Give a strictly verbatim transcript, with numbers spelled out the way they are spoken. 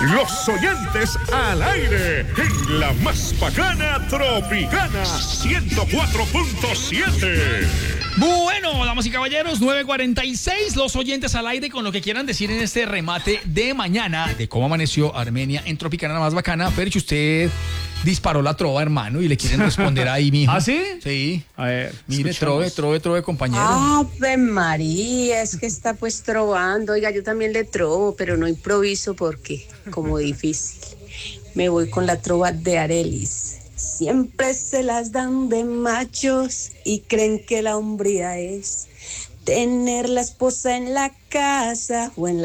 Los oyentes al aire en la más bacana Tropicana ciento cuatro punto siete. Bueno, damas y caballeros, nueve cuarenta y seis, los oyentes al aire con lo que quieran decir en este remate de mañana de cómo amaneció Armenia en Tropicana, la más bacana. Fercho, usted disparó la trova, hermano, y le quieren responder ahí, mijo. ¿Ah, sí? Sí. A ver, mire, escuchamos. trove, trove, trove, compañero. Ave María, es que está pues trovando. Oiga, yo también le trovo, pero no improviso porque como difícil. Me voy con la trova de Arelis. Siempre se las dan de machos y creen que la hombría es tener la esposa en la casa o en la